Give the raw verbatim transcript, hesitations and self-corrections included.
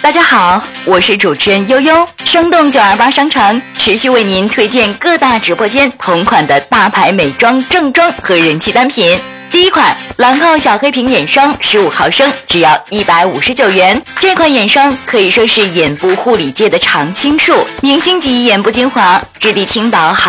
大家好，我是主持人悠悠，生动九二八商城持续为您推荐各大直播间同款的大牌美妆正装和人气单品。第一款兰蔻小黑瓶眼霜十五毫升，只要一百五十九元。这款眼霜可以说是眼部护理界的常青树，明星级眼部精华，质地轻薄好